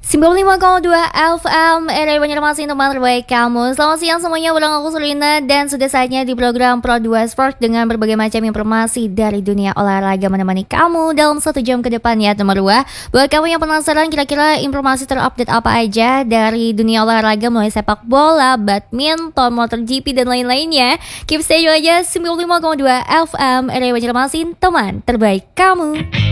95,2 FM RRI Banjarmasin, teman terbaik kamu. Selamat siang semuanya, bareng aku Sulina. Dan sudah saatnya di program Pro 2 Sport dengan berbagai macam informasi dari dunia olahraga menemani kamu dalam 1 jam ke depan ya teman Rua. Buat kamu yang penasaran kira-kira informasi terupdate apa aja dari dunia olahraga, mulai sepak bola, badminton, MotoGP dan lain-lainnya, keep stay aja 95,2 FM RRI Banjarmasin, teman terbaik kamu.